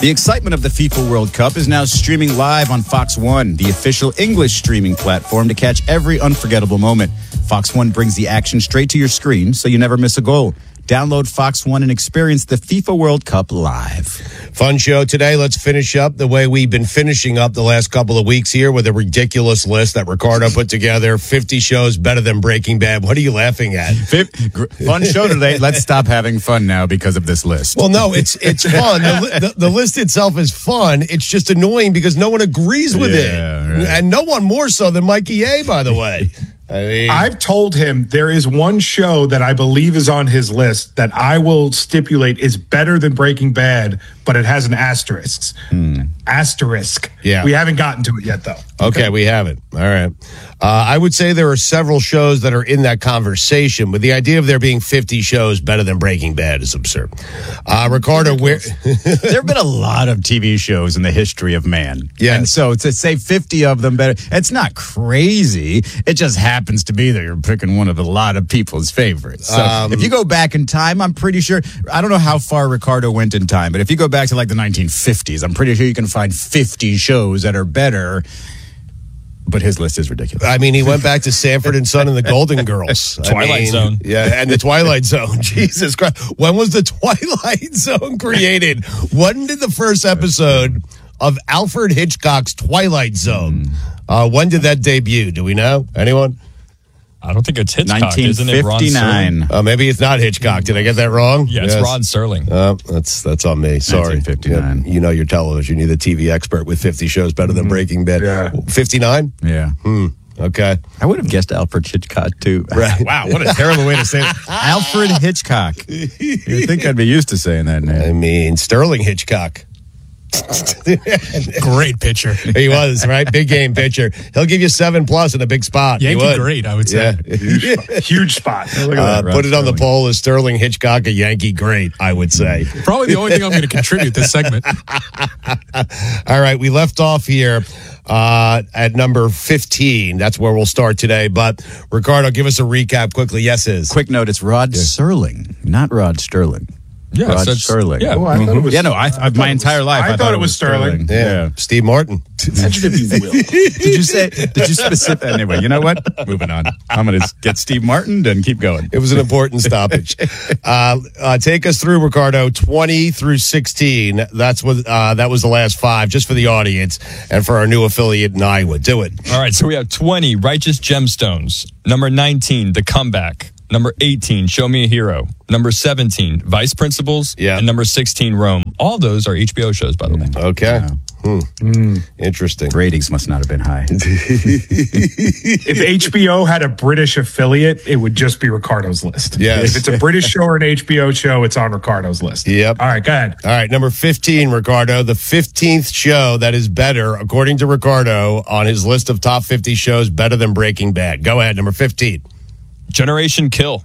The excitement of the FIFA World Cup is now streaming live on Fox One, the official English streaming platform to catch every unforgettable moment. Fox One brings the action straight to your screen so you never miss a goal. Download Fox One and experience the FIFA World Cup live. Fun show today. Let's finish up the way we've been finishing up the last couple of weeks here with a ridiculous list that Ricardo put together. 50 shows better than Breaking Bad. What are you laughing at? Fun show today. Let's stop having fun now because of this list. Well, no, it's fun. The list itself is fun. It's just annoying because no one agrees with it. Right. And no one more so than Mikey A, by the way. I've told him there is one show that I believe is on his list that I will stipulate is better than Breaking Bad, but it has an asterisk. Asterisk. Yeah. We haven't gotten to it yet, though. Okay, we haven't. All right. I would say there are several shows that are in that conversation, but the idea of there being 50 shows better than Breaking Bad is absurd. Ricardo, there have been a lot of TV shows in the history of man. Yeah. And so to say 50 of them better, it's not crazy. It just happens to be that you're picking one of a lot of people's favorites. So if you go back in time, I'm pretty sure, I don't know how far Ricardo went in time, but if you go back to like the 1950s, I'm pretty sure you can find 50 shows that are better. But his list is ridiculous. I mean, he went back to Sanford and Son and the Golden Girls. Twilight Zone. Yeah, and the Twilight Zone. Jesus Christ. When was the Twilight Zone created? When did the first episode of Alfred Hitchcock's Twilight Zone, when did that debut? Do we know? Anyone? I don't think it's Hitchcock, isn't it? Ron 1959. Maybe it's not Hitchcock. Did I get that wrong? Yeah, it's Rod Serling. That's on me. Sorry. 1959. Yeah, you know your television. You're the TV expert with 50 shows better than Breaking Bad. Yeah. 59? Yeah. Okay. I would have guessed Alfred Hitchcock, too. Right. Wow, what a terrible way to say it. Alfred Hitchcock. You'd think I'd be used to saying that name. I mean, Sterling Hitchcock. Great pitcher. He was, right? Big game pitcher. He'll give you 7+ in a big spot. Yankee great, I would say. Yeah. Huge spot. Look at that, Put it on the poll as Sterling Hitchcock, a Yankee great, I would say. Probably the only thing I'm going to contribute this segment. All right, we left off here at number 15. That's where we'll start today. But, Ricardo, give us a recap quickly. Yes, is. Quick note, it's Rod Serling, not Rod Sterling. Yeah, Rod so it's- Serling. yeah. Oh, I thought it was, Yeah, no, my entire life I thought it was Sterling. Yeah. Steve Martin. Mention if you will. Did you specific? Anyway, you know what? Moving on. I'm going to get Steve Martin and keep going. It was an important stoppage. Take us through, Ricardo, 20 through 16. That was the last 5, just for the audience and for our new affiliate in Iowa. Do it. All right, so we have 20, Righteous Gemstones. Number 19, The Comeback. Number 18, Show Me a Hero. Number 17, Vice Principals. Yeah. And number 16, Rome. All those are HBO shows, by the way. Okay. Interesting. Ratings must not have been high. If HBO had a British affiliate, it would just be Ricardo's list. Yes. If it's a British show or an HBO show, it's on Ricardo's list. Yep. All right, go ahead. All right, number 15, Ricardo, the 15th show that is better, according to Ricardo, on his list of top 50 shows better than Breaking Bad. Go ahead, number 15. Generation Kill.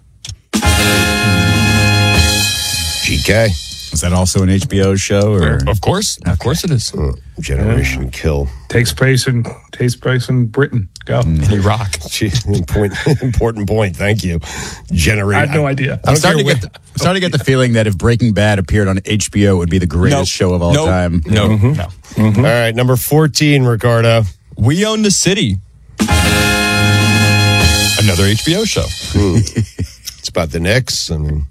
GK. Was that also an HBO show? Or? Of course it is. Generation Kill. Takes place in Britain. Go. Iraq. Important point. Thank you. I Generation. had no idea. I'm starting to get the feeling that if Breaking Bad appeared on HBO, it would be the greatest show of all time. No. All right, number 14, Ricardo. We Own the City. Another HBO show. It's about the Knicks. I mean,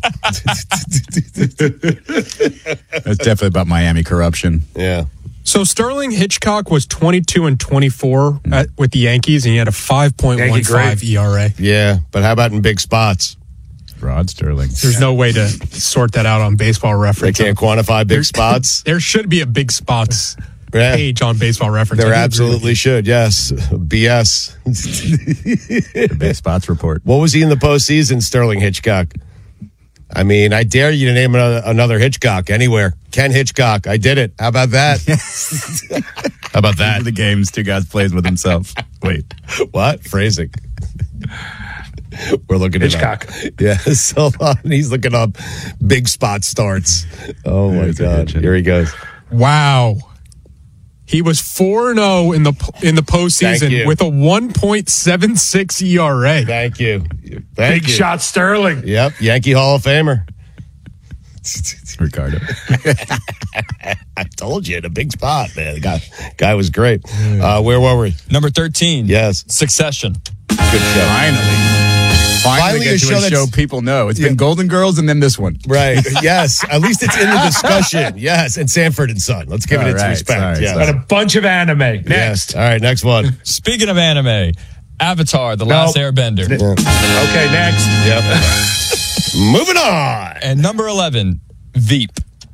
It's definitely about Miami corruption. yeah. So Sterling Hitchcock was 22 and 24 with the Yankees, and he had a 5.15 ERA. Yeah, but how about in big spots? Rod Sterling. There's no way to sort that out on Baseball They Reference. can't quantify big spots. There should be a big spots Yeah. page on Baseball Reference. There I do agree with absolutely should, yes. BS. The Big Spots Report. What was he in the postseason, Sterling Hitchcock? I mean, I dare you to name another Hitchcock anywhere. Ken Hitchcock. I did it. How about that? How about that? The games, two guys plays with himself. Wait. What? Phrasing. We're looking Hitchcock. it up. Yes, hold on. He's looking up big spot starts. Oh, my There's a God. hitch in Here he goes. you. Wow. He was 4-0 in the Thank postseason you. with a 1.76 ERA. Thank you. Big shot Sterling. Yep, Yankee Hall of Famer. Ricardo. told you, in a big spot, man. The guy was great. Where were we? Number 13. Yes. Succession. Good show. Finally get to a show people know. It's been Golden Girls and then this one. Right. Yes. At least it's in the discussion. Yes. And Sanford and Son. Let's give it its respect. Yeah. Got a bunch of anime. Next. Yes. All right. Next one. Speaking of anime, Avatar, The Last Airbender. Okay, next. Yep. Moving on. And number 11, Veep.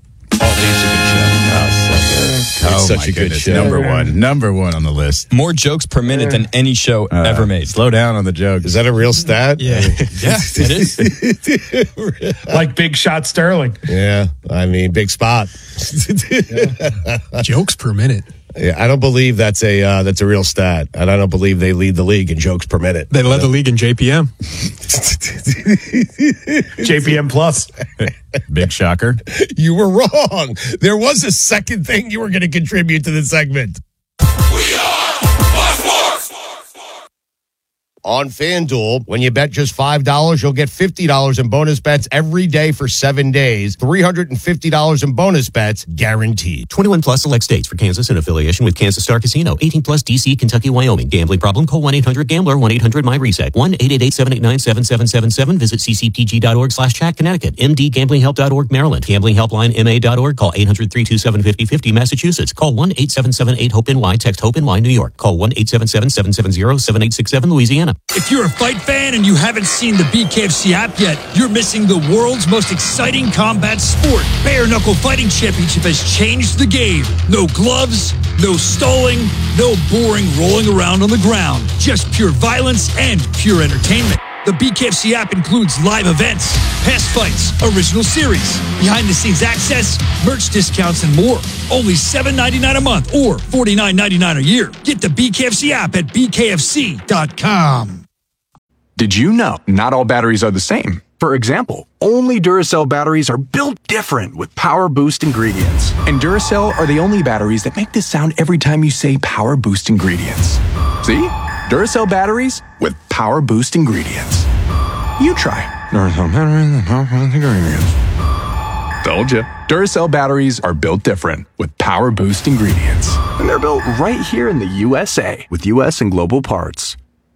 It's such a good show. Number one on the list. More jokes per minute than any show ever made. Slow down on the jokes. Is that a real stat? Yeah. Yeah, it is. Like Big Shot Sterling. Yeah. I mean, big spot. Jokes per minute. Yeah, I don't believe that's a real stat, and I don't believe they lead the league in jokes per minute. They led the league in JPM. JPM Plus. Big shocker. You were wrong. There was a second thing you were going to contribute to the segment. On FanDuel, when you bet just $5, you'll get $50 in bonus bets every day for 7 days. $350 in bonus bets guaranteed. 21 plus select states for Kansas in affiliation with Kansas Star Casino. 18 plus DC, Kentucky, Wyoming. Gambling problem? Call 1-800-GAMBLER, 1-800-MyReset. 1-888-789-7777. Visit ccpg.org/chat, Connecticut. mdgamblinghelp.org, Maryland. Gamblinghelplinema.org. Call 800-327-5050, Massachusetts. Call 1-877-8-HOPE-NY. Text HOPE-NY, New York. Call 1-877-770-7867, Louisiana. If you're a fight fan and you haven't seen the BKFC app yet, you're missing the world's most exciting combat sport. Bare Knuckle Fighting Championship has changed the game. No gloves, no stalling, no boring rolling around on the ground. Just pure violence and pure entertainment. The BKFC app includes live events, past fights, original series, behind-the-scenes access, merch discounts, and more. Only $7.99 a month or $49.99 a year. Get the BKFC app at bkfc.com. Did you know not all batteries are the same? For example, only Duracell batteries are built different with Power Boost ingredients. And Duracell are the only batteries that make this sound every time you say Power Boost ingredients. See? Duracell batteries with Power Boost ingredients. You try. Duracell batteries with Power Boost ingredients. Told you. Duracell batteries are built different with Power Boost ingredients. And they're built right here in the USA with US and global parts.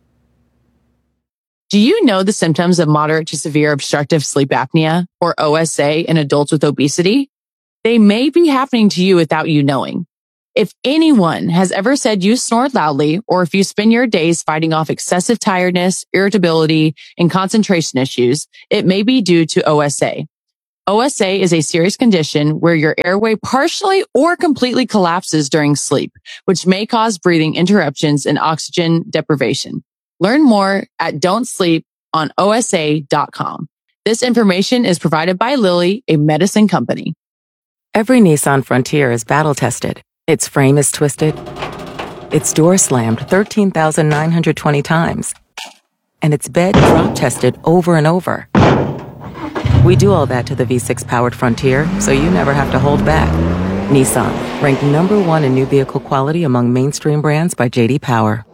Do you know the symptoms of moderate to severe obstructive sleep apnea, or OSA, in adults with obesity? They may be happening to you without you knowing. If anyone has ever said you snore loudly, or if you spend your days fighting off excessive tiredness, irritability, and concentration issues, it may be due to OSA. OSA is a serious condition where your airway partially or completely collapses during sleep, which may cause breathing interruptions and oxygen deprivation. Learn more at don'tsleeponosa.com. This information is provided by Lilly, a medicine company. Every Nissan Frontier is battle-tested. Its frame is twisted. Its door slammed 13,920 times. And its bed drop-tested over and over. We do all that to the V6-powered Frontier, so you never have to hold back. Nissan, ranked #1 in new vehicle quality among mainstream brands by J.D. Power.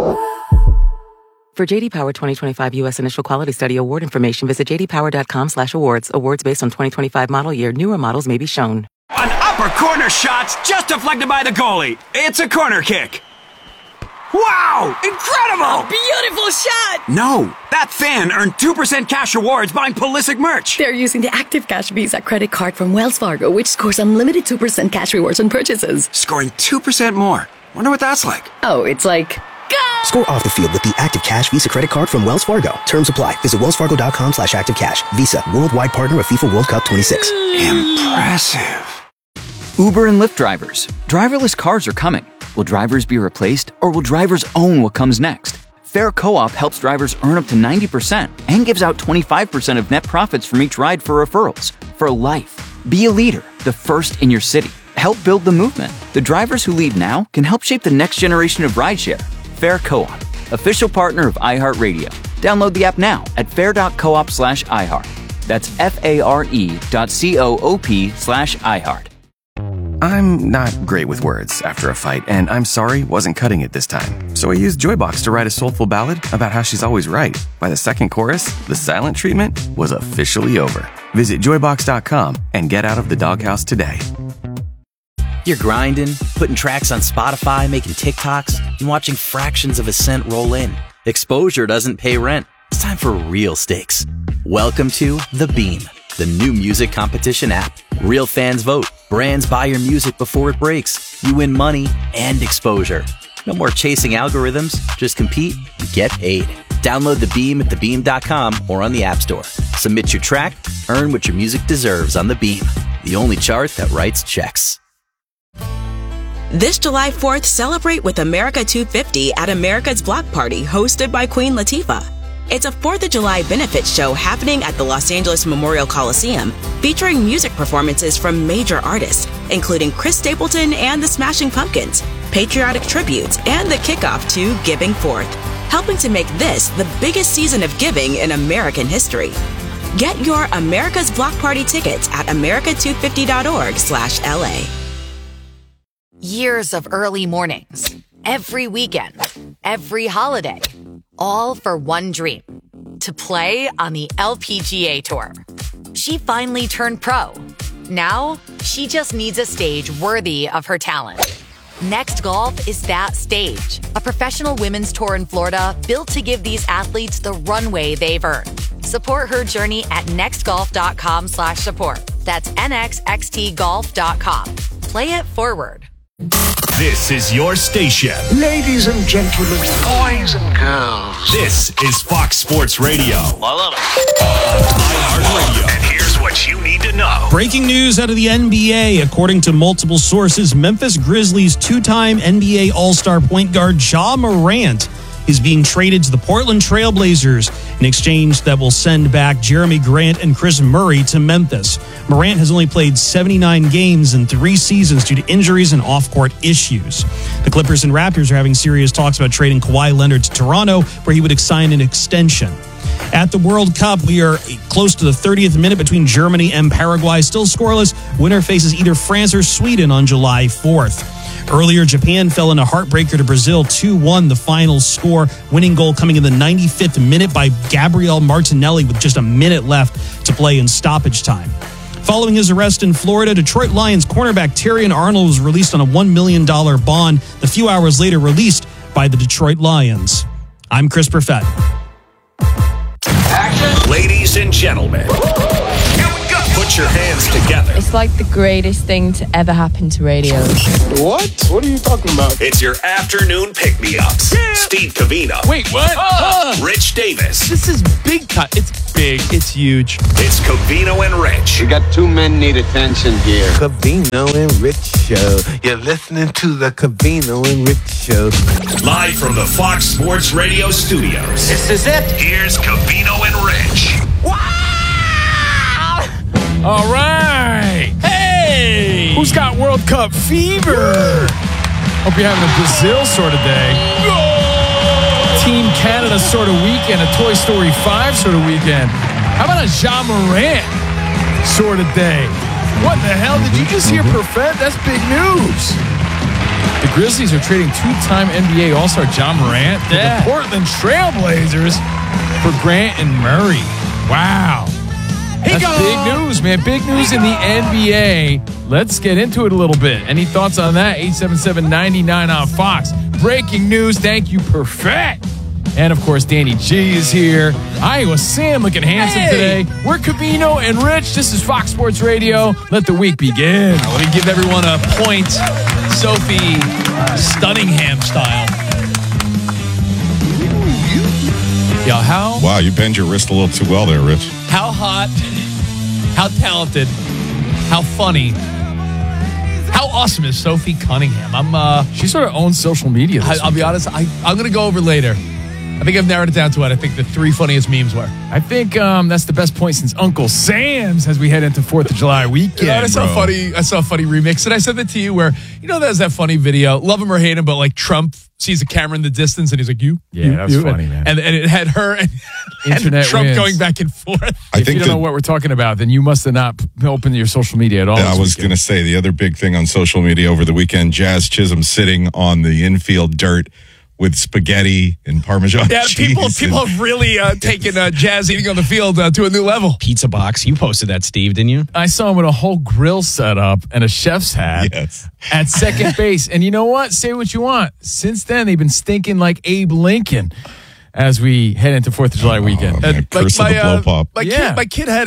For J.D. Power 2025 U.S. Initial Quality Study award information, visit jdpower.com/awards. Awards based on 2025 model year. Newer models may be shown. An upper corner shot's just deflected by the goalie. It's a corner kick. Wow! Incredible! Beautiful shot! No, that fan earned 2% cash rewards buying Pulisic merch. They're using the Active Cash Visa credit card from Wells Fargo, which scores unlimited 2% cash rewards on purchases. Scoring 2% more. Wonder what that's like. Oh, it's like... Go! Score off the field with the Active Cash Visa credit card from Wells Fargo. Terms apply. Visit wellsfargo.com/activecash. Visa, worldwide partner of FIFA World Cup 26. Impressive. Uber and Lyft drivers. Driverless cars are coming. Will drivers be replaced, or will drivers own what comes next? Fair Co-op helps drivers earn up to 90% and gives out 25% of net profits from each ride for referrals. For life. Be a leader, the first in your city. Help build the movement. The drivers who lead now can help shape the next generation of rideshare. Fair Co-op, official partner of iHeartRadio. Download the app now at fair.coop/iHeart. That's FARE.coop/iHeart. I'm not great with words after a fight, and I'm sorry wasn't cutting it this time. So I used Joybox to write a soulful ballad about how she's always right. By the second chorus, the silent treatment was officially over. Visit Joybox.com and get out of the doghouse today. You're grinding, putting tracks on Spotify, making TikToks, and watching fractions of a cent roll in. Exposure doesn't pay rent. It's time for real stakes. Welcome to The Beam, the new music competition app. Real fans vote. Brands buy your music before it breaks. You win money and exposure. No more chasing algorithms. Just compete and get paid. Download The Beam at thebeam.com or on the App Store. Submit your track, earn what your music deserves on The Beam, the only chart that writes checks. This July 4th, celebrate with America 250 at America's Block Party, hosted by Queen Latifah. It's a 4th of July benefit show happening at the Los Angeles Memorial Coliseum, featuring music performances from major artists, including Chris Stapleton and the Smashing Pumpkins, patriotic tributes, and the kickoff to Giving Forth, helping to make this the biggest season of giving in American history. Get your America's Block Party tickets at america250.org/LA. Years of early mornings, every weekend, every holiday, all for one dream, to play on the LPGA Tour. She finally turned pro. Now, she just needs a stage worthy of her talent. Next Golf is that stage, a professional women's tour in Florida built to give these athletes the runway they've earned. Support her journey at nextgolf.com/support. That's nxxtgolf.com. Play it forward. This is your station. Ladies and gentlemen, boys and girls. This is Fox Sports Radio. I love it. iHeartRadio. And here's what you need to know. Breaking news out of the NBA. According to multiple sources, Memphis Grizzlies two-time NBA All-Star point guard Ja Morant is being traded to the Portland Trail Blazers, an exchange that will send back Jeremy Grant and Chris Murray to Memphis. Morant has only played 79 games in 3 seasons due to injuries and off-court issues. The Clippers and Raptors are having serious talks about trading Kawhi Leonard to Toronto, where he would sign an extension. At the World Cup, we are close to the 30th minute between Germany and Paraguay. Still scoreless. Winner faces either France or Sweden on July 4th. Earlier, Japan fell in a heartbreaker to Brazil, 2-1 the final score. Winning goal coming in the 95th minute by Gabriel Martinelli with just a minute left to play in stoppage time. Following his arrest in Florida, Detroit Lions cornerback Terrion Arnold was released on a $1 million bond, a few hours later released by the Detroit Lions. I'm Chris Perfett. Action. Ladies and gentlemen, put your hands together. It's like the greatest thing to ever happen to radio. What? What are you talking about? It's your afternoon pick-me-ups. Yeah. Steve Covino. Wait, what? Rich Davis. This is big cut. It's big. It's huge. It's Covino and Rich. We got 2 men need attention here. Covino and Rich Show. You're listening to the Covino and Rich Show. Live from the Fox Sports Radio studios. This is it. Here's Covino and Rich. All right. Hey! Who's got World Cup fever? Hope you're having a Brazil sort of day. Team Canada sort of weekend, a Toy Story 5 sort of weekend. How about a Ja Morant sort of day? What the hell? Did you just hear Perfett? That's big news. The Grizzlies are trading two-time NBA All-Star Ja Morant to the Portland Trail Blazers for Grant and Murray. Wow. That's big news, man. Big news in the NBA. Let's get into it a little bit. Any thoughts on that? 877-99 on Fox. Breaking news. Thank you, Perfett. And, of course, Danny G is here. Iowa Sam looking handsome today. We're Covino and Rich. This is Fox Sports Radio. Let the week begin. Let me give everyone a point. Sophie Stunningham style. Yeah, how? Wow, you bend your wrist a little too well there, Rich. How hot, how talented, how funny, how awesome is Sophie Cunningham? She sort of owns social media. I'll be honest, I'm going to go over later. I think I've narrowed it down to what I think the 3 funniest memes were. I think that's the best point since Uncle Sam's as we head into 4th of July weekend. You know, I saw a funny remix, and I sent it to you where, you know, there's that funny video, love him or hate him, but like Trump sees a camera in the distance and he's like, you. Yeah, that was funny, man. And it had her and Trump wins. Going back and forth. If you don't know what we're talking about, then you must have not opened your social media at all. I was going to say the other big thing on social media over the weekend, Jazz Chisholm sitting on the infield dirt with spaghetti and Parmesan cheese. People have really taken Jazz eating on the field to a new level. Pizza box. You posted that, Steve, didn't you? I saw him with a whole grill set up and a chef's hat at second base. And you know what? Say what you want. Since then, they've been stinking like Abe Lincoln as we head into 4th of July weekend. Curse of the blow pop. My kid had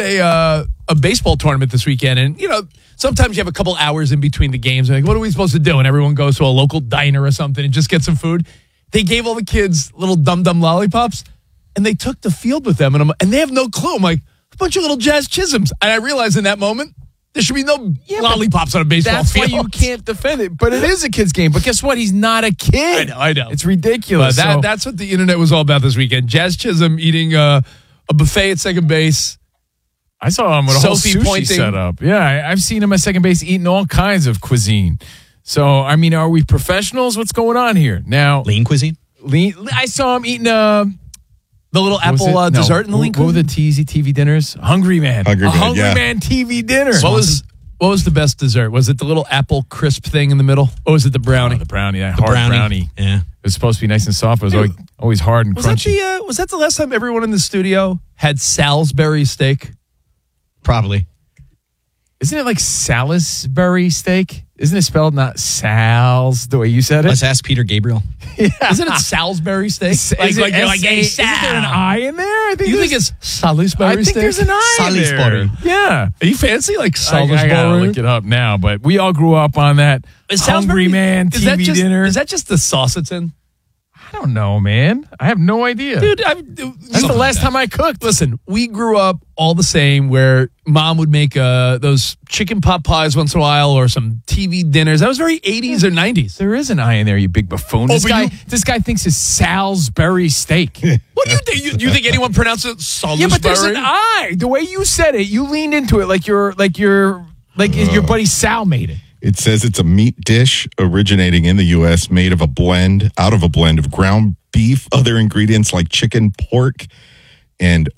a baseball tournament this weekend, and sometimes you have a couple hours in between the games. And like, what are we supposed to do? And everyone goes to a local diner or something and just get some food. They gave all the kids little dum-dum lollipops, and they took the field with them, and they have no clue. I'm like, a bunch of little Jazz Chisholms. And I realized in that moment, there should be no lollipops on a baseball field. That's why you can't defend it. But it is a kid's game. But guess what? He's not a kid. I know. It's ridiculous. That's what the internet was all about this weekend. Jazz Chisholm eating a buffet at second base. I saw him with a whole Sophie sushi pointing. setup. Yeah, I've seen him at second base eating all kinds of cuisine. So, I mean, are we professionals? What's going on here? Now, lean cuisine? I saw him eating the little apple dessert in the lean cuisine. What were the TV dinners? Hungry Man. Hungry Man TV dinner. What was the best dessert? Was it the little apple crisp thing in the middle? Or was it the brownie? The brownie, hard brownie. Yeah. It was supposed to be nice and soft, but it was always hard and crunchy. Was that the last time everyone in the studio had Salisbury steak? Probably. Isn't it like Salisbury steak? Isn't it spelled not Sal's the way you said it? Let's ask Peter Gabriel. Isn't it Salisbury steak? Isn't there an I in there? I think you think it's Salisbury steak? I think there's an I there. Yeah. Are you fancy? Like Salisbury? I gotta look it up now, but we all grew up on that Hungry Man TV dinner. Is that just the sauce it's in? I don't know, man. I have no idea. Dude, that's the last time I cooked. Listen, we grew up all the same where mom would make those chicken pot pies once in a while or some TV dinners. That was very 80s or 90s. There is an I in there, you big buffoon. This guy thinks it's Salisbury steak. What do you think? You think anyone pronounces it Salisbury? Yeah, but there's an I. The way you said it, you leaned into it like your buddy Sal made it. It says it's a meat dish originating in the U.S. made out of a blend of ground beef, other ingredients like chicken, pork, and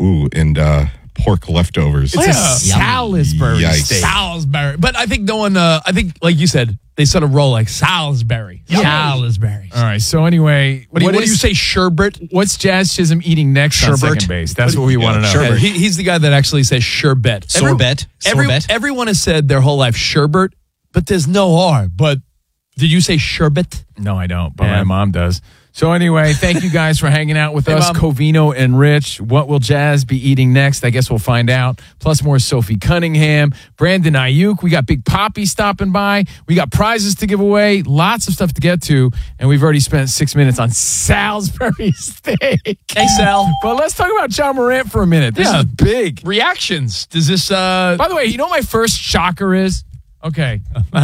pork leftovers. It's a Salisbury steak. Salisbury. But I think like you said, they sort of roll like Salisbury. Salisbury. All right. So anyway, what do you say, sherbet? What's Jazz Chisholm eating next on second base? That's what we want to know. Sherbet. He's the guy that actually says sherbet. Sorbet. Everyone has said their whole life sherbet, but there's no R. But did you say sherbet? No, I don't, but my mom does. So anyway, thank you guys for hanging out with us, Mom. Covino and Rich. What will Jazz be eating next? I guess we'll find out. Plus more Sophie Cunningham, Brandon Ayuk. We got Big Poppy stopping by. We got prizes to give away. Lots of stuff to get to. And we've already spent 6 minutes on Salisbury steak. Hey, Sal. But let's talk about John Morant for a minute. This is big. Reactions. Does this... By the way, you know what my first shocker is? Okay.